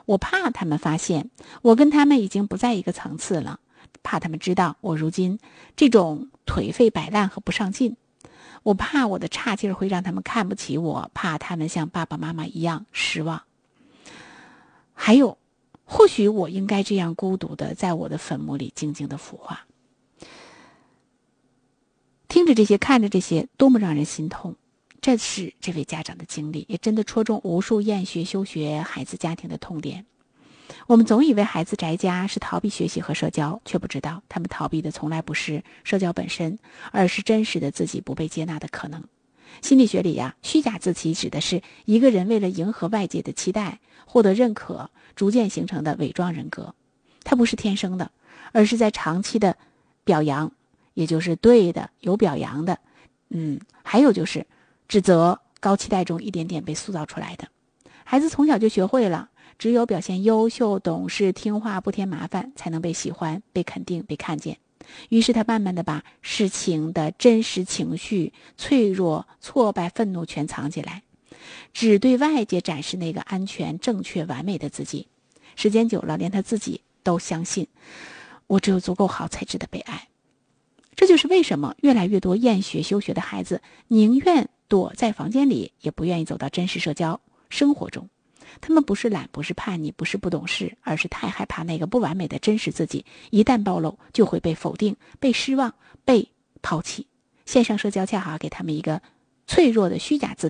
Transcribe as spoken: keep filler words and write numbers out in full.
我怕他们发现我跟他们已经不在一个层次了，怕他们知道我如今这种颓废摆烂和不上进。我怕我的差劲会让他们看不起我，怕他们像爸爸妈妈一样失望。还有，或许我应该这样孤独的在我的坟墓里静静的腐化。听着这些，看着这些，多么让人心痛。这是这位家长的经历，也真的戳中无数厌学休学孩子家庭的痛点。我们总以为孩子宅家是逃避学习和社交，却不知道他们逃避的从来不是社交本身，而是真实的自己不被接纳的可能。心理学里呀、啊，虚假自欺指的是一个人为了迎合外界的期待，获得认可，逐渐形成的伪装人格。它不是天生的，而是在长期的表扬，也就是对的、有表扬的，嗯，还有就是指责、高期待中一点点被塑造出来的。孩子从小就学会了，只有表现优秀、懂事、听话、不添麻烦，才能被喜欢、被肯定、被看见。于是他慢慢的把事情的真实情绪、脆弱、挫败、愤怒全藏起来，只对外界展示那个安全、正确、完美的自己。时间久了，连他自己都相信，我只有足够好才值得被爱。这就是为什么越来越多厌学休学的孩子宁愿躲在房间里，也不愿意走到真实社交生活中。他们不是懒，不是叛逆，不是不懂事，而是太害怕那个不完美的真实自己一旦暴露，就会被否定、被失望、被抛弃。线上社交恰好给他们一个脆弱的虚假自